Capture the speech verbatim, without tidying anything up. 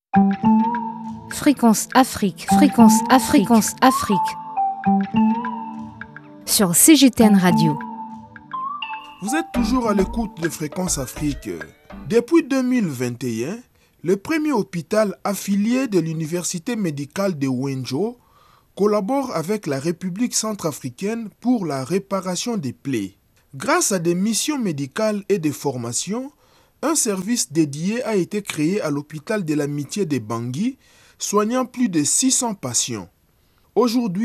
Fréquence Afrique, Fréquence Afrique, Fréquence Afrique. Sur C G T N Radio. Vous êtes toujours à l'écoute de Fréquence Afrique. Depuis deux mille vingt et un, le premier hôpital affilié de l'Université médicale de Wenjo collabore avec la République centrafricaine pour la réparation des plaies. Grâce à des missions médicales et de formation, un service dédié a été créé à l'hôpital de l'Amitié de Bangui, soignant plus de six cents patients. Aujourd'hui,